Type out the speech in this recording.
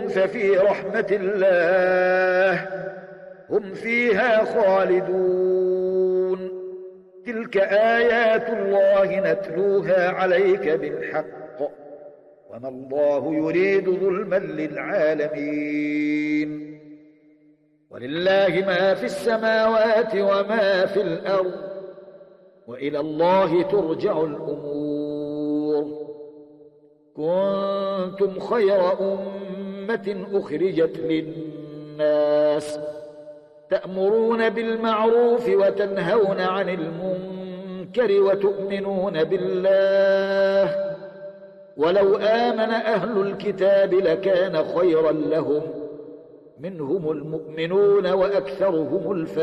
ففي رحمة الله هم فيها خالدون. تلك آيات الله نتلوها عليك بالحق وما الله يريد ظلما للعالمين. ولله ما في السماوات وما في الأرض وإلى الله ترجع الأمور. كنتم خير أمة أخرجت للناس تأمرون بالمعروف وتنهون عن المنكر وتؤمنون بالله. ولو آمن أهل الكتاب لكان خيرا لهم منهم المؤمنون وأكثرهم الفاسقون.